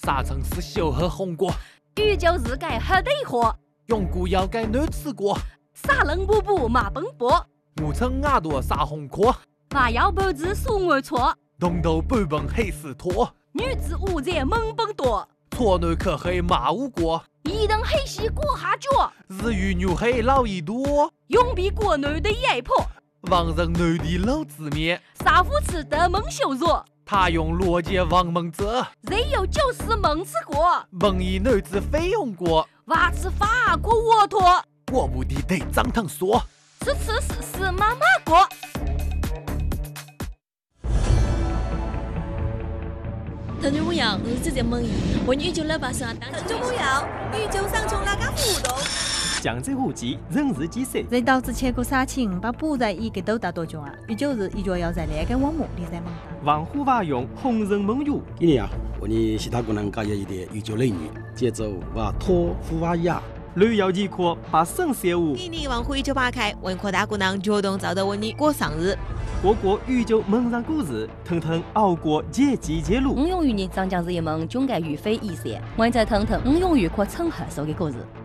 啥城市小喝红果？ 宇宙日改喝得火， 永固要改难吃过。 啥人补补马奔波， 我称牙多啥红壳？ 我要脖子数我错， 东头半本黑丝拖。 女子五在猛奔多， 错男可黑马无过。 一等黑西过下脚， 日语牛黑老一多。 永比国内的压迫， 王人内地老子面。 杀夫吃得蒙羞辱， 他用逻辑王蒙泽。 人有就是蒙吃过， 蒙以女子非用过。 娃吃法国沃托， 我不的得张腾说。 吃妈妈过。 腾讯模样日子在蒙语，为宇宙老百姓当。 腾讯模样宇宙上从哪个互动？ 江浙沪籍人日几岁？ 人导致千古杀青，把补在一个都大多久啊？宇宙日一脚要在那个网目里在蒙。 王虎娃用红人蒙语。 今年啊，我们其他姑娘加入一点宇宙类女，节奏娃托夫娃雅。 旅游地区把省事务。 今年王虎宇宙八开，文科大姑娘主动找到我你过生日。 各个宇宙蒙上故事，腾腾熬过阶级揭露。 我用于你长江日一蒙，总该于非一线，我在腾腾，我用于可称合手的故事。